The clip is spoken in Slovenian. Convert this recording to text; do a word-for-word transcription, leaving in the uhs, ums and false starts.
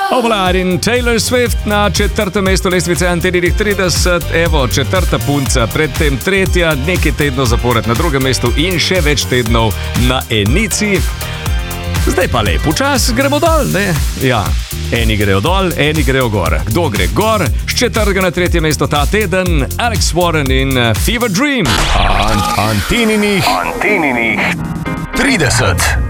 Oblad in Taylor Swift na četrtem mestu lestvice Anteninih trideset, evo, četrta punca, predtem tretja, nekaj tednov zapored na drugem mestu in še več tednov na enici. Zdaj pa lep čas, gremo dol, ne? Ja, eni grejo dol, eni grejo gor. Kdo gre gor? S četrtega na tretje mesto ta teden Alex Warren in Fever Dream. Anteninih, Anteninih trideset.